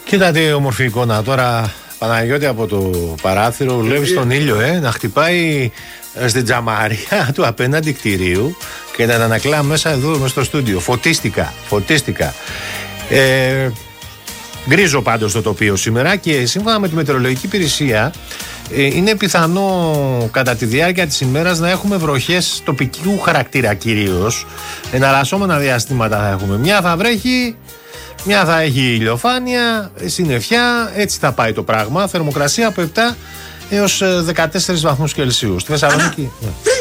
Κοίτα τι όμορφη εικόνα τώρα, Παναγιώτη, από το παράθυρο. Βλέπεις τον ήλιο να χτυπάει στην τζαμαρία του απέναντι κτηρίου και να ανακλά μέσα εδώ μέσα στο στούντιο. Φωτίστηκα. Γκρίζο πάντως το τοπίο σήμερα και σύμφωνα με τη μετεωρολογική υπηρεσία είναι πιθανό κατά τη διάρκεια της ημέρας να έχουμε βροχές τοπικού χαρακτήρα κυρίως. Εναλλασσόμενα διαστήματα θα έχουμε. Μια θα βρέχει, μια θα έχει ηλιοφάνεια, συννεφιά, έτσι θα πάει το πράγμα. Θερμοκρασία από 7 έως 14 βαθμούς Κελσίου. Στη Θεσσαλονίκη.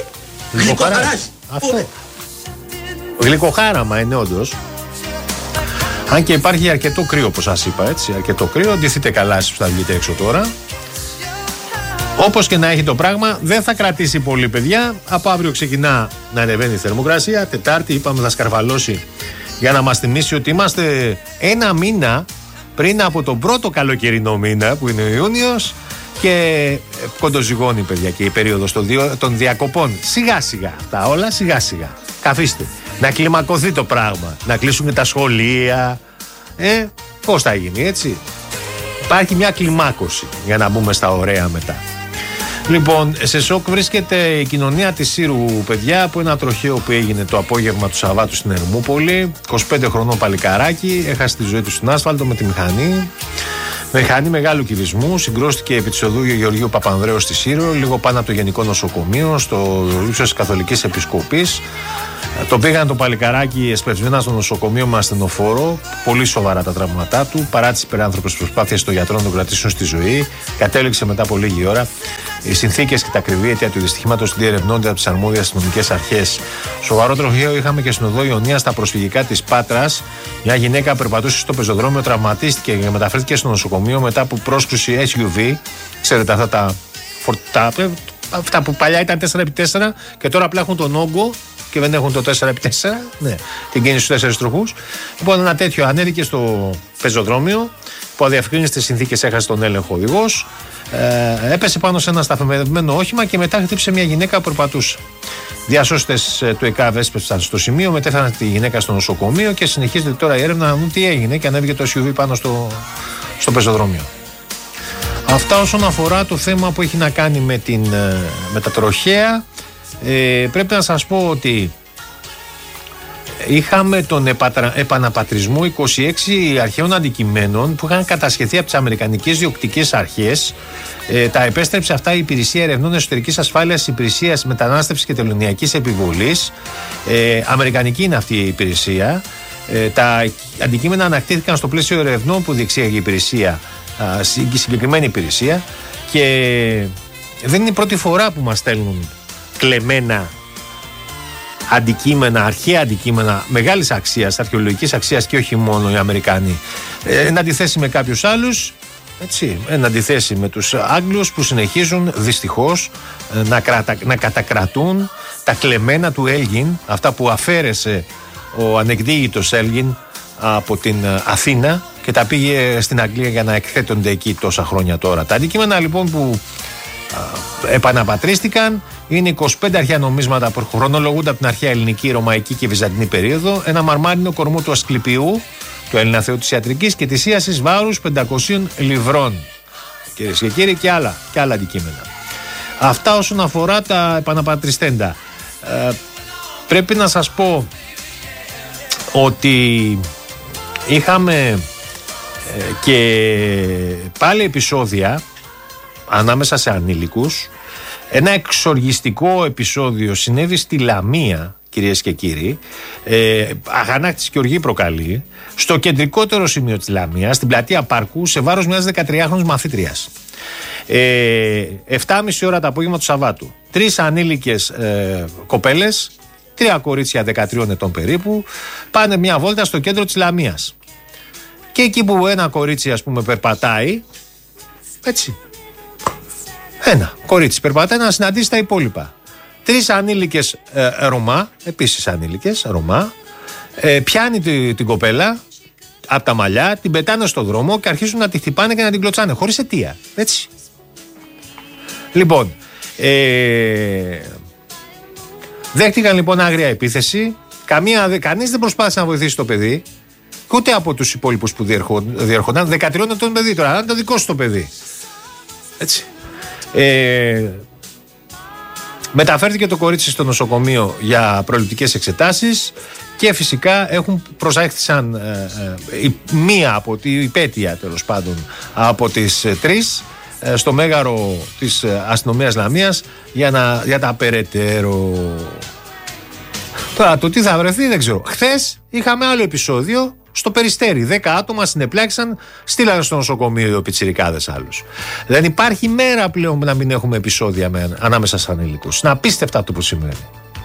Αυτό. Γλυκοχάραμα είναι όντως. Αν και υπάρχει αρκετό κρύο, όπως σας είπα, έτσι. Αρκετό κρύο, ντυθείτε καλά εσείς που θα βγείτε έξω τώρα. Όπως και να έχει το πράγμα, δεν θα κρατήσει πολύ, παιδιά. Από αύριο ξεκινά να ανεβαίνει η θερμοκρασία. Τετάρτη, είπαμε, θα σκαρφαλώσει για να μας θυμίσει ότι είμαστε ένα μήνα πριν από τον πρώτο καλοκαιρινό μήνα, που είναι ο Ιούνιος. Και κοντοζυγώνει, παιδιά, και η περίοδος των διακοπών. Σιγά σιγά αυτά όλα, σιγά σιγά. Καθίστε. Να κλιμακωθεί το πράγμα. Να κλείσουν και τα σχολεία. Πώς θα γίνει, έτσι. Υπάρχει μια κλιμάκωση για να μπούμε στα ωραία μετά. Λοιπόν, σε σοκ βρίσκεται η κοινωνία της Σύρου, παιδιά, από ένα τροχαίο που έγινε το απόγευμα του Σαββάτου στην Ερμούπολη. 25 χρονών παλικαράκι, έχασε τη ζωή του στην άσφαλτο με τη μηχανή. Μηχανή μεγάλου κυβισμού συγκρούστηκε επί της οδού Γεωργίου Παπανδρέου στη Σύρο, λίγο πάνω από το Γενικό Νοσοκομείο, στο ύψος της Καθολικής Επισκοπής. Το πήγαν το παλικαράκι εσπευσμένα στο νοσοκομείο με ασθενοφόρο. Πολύ σοβαρά τα τραύματά του. Παρά τις υπεράνθρωπες προσπάθειες των γιατρών να τον κρατήσουν στη ζωή, κατέληξε μετά από λίγη ώρα. Οι συνθήκες και τα ακριβή αιτία του δυστυχήματος διερευνώνται από τις αρμόδιες αστυνομικές αρχές. Σοβαρό τροχαίο είχαμε και στην οδό Ιωνία στα προσφυγικά της Πάτρας. Μια γυναίκα περπατούσε στο πεζοδρόμιο, τραυματίστηκε και μεταφέρθηκε στο νοσοκομείο μετά από πρόσκρουση SUV. Ξέρετε αυτά που παλιά ήταν 4x4 και τώρα απλά έχουν τον όγκο και δεν έχουν το 4x4, ναι, την κίνηση στους 4 τροχούς. Λοιπόν, ένα τέτοιο ανέβηκε στο πεζοδρόμιο που αδιευκρίνιστες συνθήκες έχασε τον έλεγχο οδηγός. Έπεσε πάνω σε ένα σταθμευμένο όχημα και μετά χτύπησε μια γυναίκα που περπατούσε. Διασώστες του ΕΚΑΒ έσπευσαν στο σημείο, μετέφεραν τη γυναίκα στο νοσοκομείο και συνεχίζεται τώρα η έρευνα να δουν τι έγινε και ανέβηκε το SUV πάνω στο πεζοδρόμιο. Αυτά όσον αφορά το θέμα που έχει να κάνει με τα τροχαία. Πρέπει να σας πω ότι είχαμε τον επαναπατρισμό 26 αρχαίων αντικειμένων που είχαν κατασχεθεί από τις Αμερικανικές διοκτικές αρχές. Τα επέστρεψε αυτά η Υπηρεσία Ερευνών Εσωτερικής Ασφάλειας, Υπηρεσίας Μετανάστευσης και Τελωνειακής Επιβολής. Αμερικανική είναι αυτή η υπηρεσία. Τα αντικείμενα ανακτήθηκαν στο πλαίσιο ερευνών που διεξήγαγε η υπηρεσία, η συγκεκριμένη υπηρεσία, και δεν είναι η πρώτη φορά που μας στέλνουν κλεμμένα αντικείμενα, αρχαία αντικείμενα μεγάλης αξίας, αρχαιολογικής αξίας, και όχι μόνο οι Αμερικάνοι. Εν αντιθέσει με κάποιους άλλους, έτσι, εν αντιθέσει με τους Άγγλους που συνεχίζουν δυστυχώς να κατακρατούν τα κλεμμένα του Έλγιν, αυτά που αφαίρεσε ο ανεκδίγητος Έλγιν από την Αθήνα και τα πήγε στην Αγγλία για να εκθέτονται εκεί τόσα χρόνια τώρα. Τα αντικείμενα λοιπόν που επαναπατρίστηκαν είναι 25 αρχαία νομίσματα που χρονολογούνται από την αρχαία ελληνική, ρωμαϊκή και βυζαντινή περίοδο, ένα μαρμάρινο κορμό του Ασκληπιού, του Έλληνα θεού της ιατρικής, και της ίασης βάρους 500 λιβρών. Κυρίες και κύριοι, και άλλα αντικείμενα. Αυτά όσον αφορά τα επαναπατριστέντα. Πρέπει να σας πω ότι είχαμε και πάλι επεισόδια ανάμεσα σε ανήλικους. Ένα εξοργιστικό επεισόδιο συνέβη στη Λαμία, κυρίες και κύριοι. Αγανάκτηση και οργή προκαλεί στο κεντρικότερο σημείο της Λαμίας, στην πλατεία Πάρκου, σε βάρος μιας 13χρονης μαθήτριας. 7.30 ώρα το απόγευμα του Σαββάτου, 3 ανήλικες κοπέλες, 3 κορίτσια 13 ετών περίπου, πάνε μια βόλτα στο κέντρο της Λαμίας. Και εκεί που ένα κορίτσι, ας πούμε, περπατάει, έτσι, ένα κορίτσι περπατάει να συναντήσει τα υπόλοιπα. 3 ανήλικες Ρωμά, επίσης ανήλικες Ρωμά, πιάνει την κοπέλα από τα μαλλιά, την πετάνε στο δρόμο και αρχίζουν να τη χτυπάνε και να την κλωτσάνε χωρίς αιτία. Έτσι. Λοιπόν, δέχτηκαν λοιπόν άγρια επίθεση. Κανείς δεν προσπάθησε να βοηθήσει το παιδί. ούτε από τους υπόλοιπους που διερχόταν. 13 ετών παιδί τώρα, είναι το δικό σου το παιδί. Έτσι. Μεταφέρθηκε το κορίτσι στο νοσοκομείο για προληπτικές εξετάσεις και φυσικά προσάχθησαν μία από τη υπέτεια, τέλος πάντων, από τις 3 στο μέγαρο της αστυνομίας Λαμίας για τα περαιτέρω. Τώρα το τι θα βρεθεί δεν ξέρω. Χθες είχαμε άλλο επεισόδιο στο Περιστέρι. 10 άτομα συνεπλάξαν, στείλανε στο νοσοκομείο οι πιτσιρικάδες άλλους. Δεν υπάρχει μέρα πλέον να μην έχουμε επεισόδια ανάμεσα στους ανήλικους. Είναι απίστευτα αυτό που σημαίνει.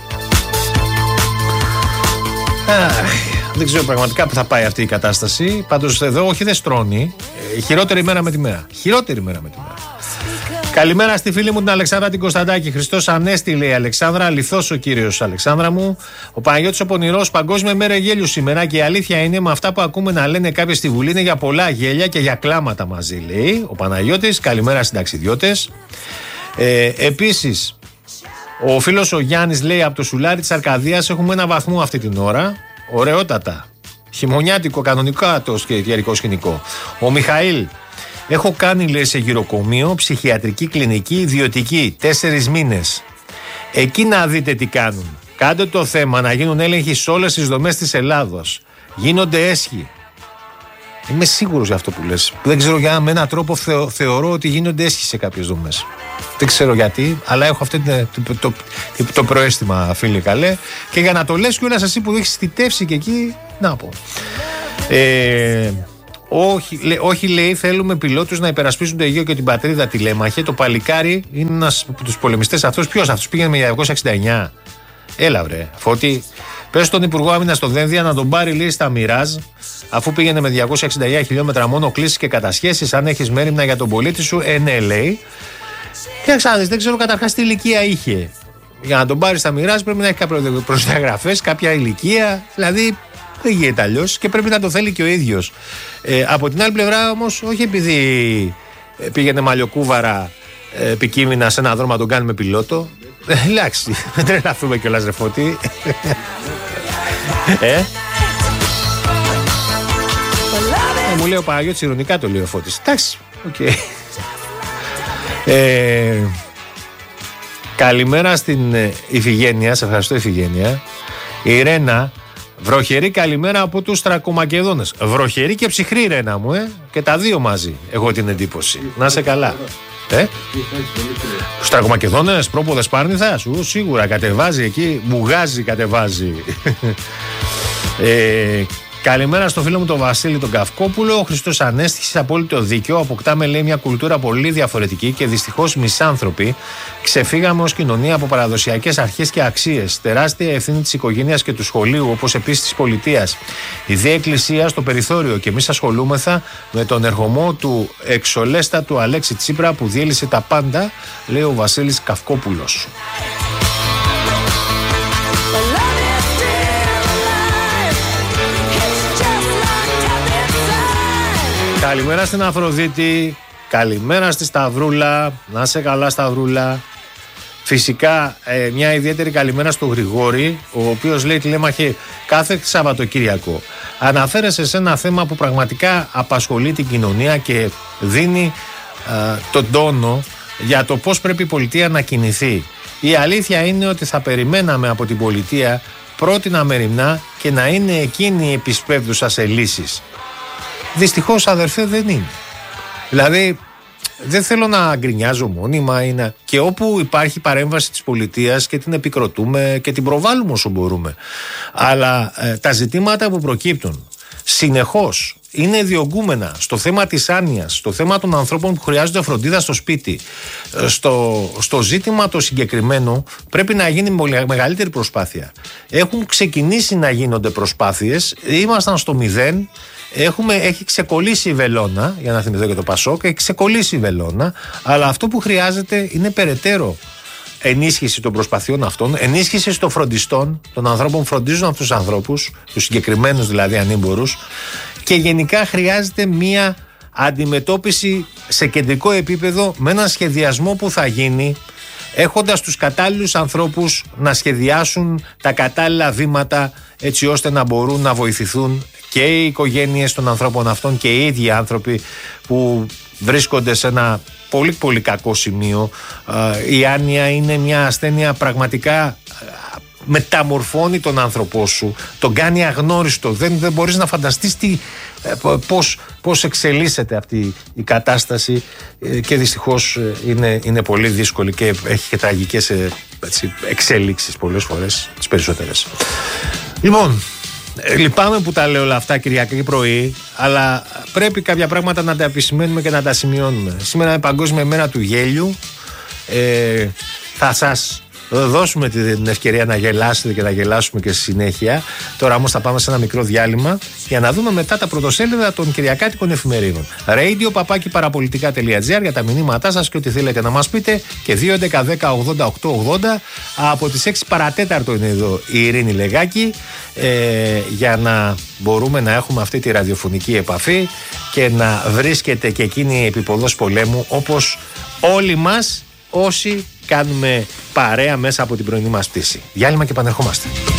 Δεν ξέρω πραγματικά που θα πάει αυτή η κατάσταση. Πάντως εδώ όχι δεν στρώνει. Χειρότερη μέρα με τη μέρα. Χειρότερη μέρα με τη μέρα. Καλημέρα στη φίλη μου την Αλεξάνδρα την Κωνσταντάκη. Χριστός Ανέστη, λέει η Αλεξάνδρα. Αληθώς ο κύριος, Αλεξάνδρα μου. Ο Παναγιώτης ο Πονηρός, Παγκόσμια Μέρα Γέλιου σήμερα. Και η αλήθεια είναι, με αυτά που ακούμε να λένε κάποιοι στη Βουλή, είναι για πολλά γέλια και για κλάματα μαζί, λέει ο Παναγιώτης. Καλημέρα συνταξιδιώτες. Επίσης, ο φίλος ο Γιάννης λέει από το Σουλάρι της Αρκαδίας έχουμε ένα βαθμό αυτή την ώρα. Ωραιότατα. Χειμωνιάτικο, κανονικά το καιρικό σκηνικό. Ο Μιχαήλ. Έχω κάνει, λέει, σε γυροκομείο, ψυχιατρική κλινική, ιδιωτική, 4 μήνες. Εκεί να δείτε τι κάνουν. Κάντε το θέμα να γίνουν έλεγχοι σε όλες τις δομές της Ελλάδος. Γίνονται έσχοι. Είμαι σίγουρος για αυτό που λες. Δεν ξέρω με έναν τρόπο θεωρώ ότι γίνονται έσχοι σε κάποιες δομές. Δεν ξέρω γιατί, αλλά έχω αυτό το προαίσθημα, φίλε καλέ. Και για να το λες κιόλας εσύ που έχεις θητεύσει και εκεί, να πω. Όχι, λέει, θέλουμε πιλότους να υπερασπίσουν το Αιγαίο και την πατρίδα, τηλέμαχε. Το παλικάρι είναι ένας από τους πολεμιστές αυτούς. Ποιος αυτός πήγαινε με 269. Έλα βρε, Φώτη. Πες στον Υπουργό Άμυνας στον Δένδια να τον πάρει, λέει, στα Μιράζ, αφού πήγαινε με 269 χιλιόμετρα μόνο κλήσεις και κατασχέσεις. Αν έχεις μέριμνα για τον πολίτη σου, ναι, λέει. Και ξέρεις, δεν ξέρω καταρχάς τι ηλικία είχε. Για να τον πάρει στα Μιράζ πρέπει να έχει κάποιες προδιαγραφές, κάποια ηλικία. Δηλαδή. Δεν γίνεται αλλιώς και πρέπει να το θέλει και ο ίδιος. Από την άλλη πλευρά όμως, όχι επειδή πήγαινε μαλλιοκούβαρα επικίνδυνα σε ένα δρόμο να τον κάνουμε πιλότο. Εντάξει, δεν τρελαθούμε κιόλας ρε Φώτη. Μου λέει ο Παναγιώτης, ειρωνικά το λέει ο Φώτης. Εντάξει, οκ. Καλημέρα στην Ιφηγένεια, σε ευχαριστώ Ιφηγένεια. Η Ρένα. Βροχερή καλημέρα από τους Τρακομακεδόνες. Βροχερή και ψυχρή, Ρένα μου, και τα δύο μαζί, έχω την εντύπωση. Να είσαι καλά. Στους Τρακομακεδόνες, πρόποδες Πάρνηθας, σίγουρα κατεβάζει εκεί, μπουγάζει, κατεβάζει. Καλημέρα στο φίλο μου τον Βασίλη τον Καυκόπουλο. Ο Χριστός Ανέστης, απόλυτο δίκιο. Αποκτάμε, λέει, μια κουλτούρα πολύ διαφορετική και δυστυχώς μισάνθρωποι. Ξεφύγαμε ως κοινωνία από παραδοσιακές αρχές και αξίες. Τεράστια ευθύνη της οικογένειας και του σχολείου, όπως επίσης της πολιτείας. Η δε εκκλησία στο περιθώριο και εμείς ασχολούμεθα με τον ερχομό του εξολέστατου Αλέξη Τσίπρα που διέλυσε τα πάντα, λέει ο Βασίλης Καυκόπουλος. Καλημέρα στην Αφροδίτη, καλημέρα στη Σταυρούλα, να σε καλά Σταυρούλα. Φυσικά μια ιδιαίτερη καλημέρα στο Γρηγόρη, ο οποίος λέει τηλέμαχε κάθε Σαββατοκύριακο. Αναφέρεσαι σε ένα θέμα που πραγματικά απασχολεί την κοινωνία και δίνει τον τόνο για το πώς πρέπει η πολιτεία να κινηθεί. Η αλήθεια είναι ότι θα περιμέναμε από την πολιτεία πρότινα μεριμνά και να είναι εκείνη επισπεύδουσα σε λύσεις. Δυστυχώς, αδερφέ, δεν είναι. Δηλαδή, δεν θέλω να γκρινιάζω μόνιμα. Και όπου υπάρχει παρέμβαση της πολιτείας και την επικροτούμε και την προβάλλουμε όσο μπορούμε. Αλλά τα ζητήματα που προκύπτουν συνεχώς είναι διωγγούμενα στο θέμα της άνοιας, στο θέμα των ανθρώπων που χρειάζονται φροντίδα στο σπίτι. Στο ζήτημα το συγκεκριμένο πρέπει να γίνει μεγαλύτερη προσπάθεια. Έχουν ξεκινήσει να γίνονται προσπάθειες, ήμασταν στο 0. Έχει ξεκολλήσει η βελόνα, για να θυμηθώ και το Πασόκ, έχει ξεκολλήσει η βελόνα, αλλά αυτό που χρειάζεται είναι περαιτέρω ενίσχυση των προσπαθειών αυτών, ενίσχυση των φροντιστών, των ανθρώπων που φροντίζουν αυτούς τους ανθρώπους, τους συγκεκριμένους δηλαδή ανήμπορους, και γενικά χρειάζεται μία αντιμετώπιση σε κεντρικό επίπεδο με έναν σχεδιασμό που θα γίνει έχοντας τους κατάλληλους ανθρώπους να σχεδιάσουν τα κατάλληλα βήματα έτσι ώστε να μπορούν να βοηθηθούν και οι οικογένειες των ανθρώπων αυτών και οι ίδιοι άνθρωποι που βρίσκονται σε ένα πολύ πολύ κακό σημείο. Η άνοια είναι μια ασθένεια πραγματικά μεταμορφώνει τον άνθρωπό σου, τον κάνει αγνώριστο. Δεν μπορείς να φανταστείς πώς εξελίσσεται αυτή η κατάσταση και δυστυχώς είναι πολύ δύσκολη και έχει και τραγικές εξέλιξεις πολλές φορές, τις περισσότερες. Λοιπόν, λυπάμαι που τα λέω όλα αυτά Κυριακή πρωί, αλλά πρέπει κάποια πράγματα να τα επισημαίνουμε και να τα σημειώνουμε. Σήμερα είναι Παγκόσμια ημέρα του γέλιου. Θα σας δώσουμε την ευκαιρία να γελάσετε και να γελάσουμε και στη συνέχεια. Τώρα όμως θα πάμε σε ένα μικρό διάλειμμα για να δούμε μετά τα πρωτοσέλιδα των κυριακάτικων εφημερίδων. radio.parapolitica.gr για τα μηνύματά σας και ό,τι θέλετε να μας πείτε, και 2.11.10.80.880. Από τις 6 παρατέταρτο είναι εδώ η Ειρήνη Λεγάκη, για να μπορούμε να έχουμε αυτή τη ραδιοφωνική επαφή και να βρίσκεται και εκείνη η επιποδός πολέμου, όπως όλοι μας όσοι κάνουμε παρέα μέσα από την πρωινή μας πτήση. Διάλειμμα και επανερχόμαστε.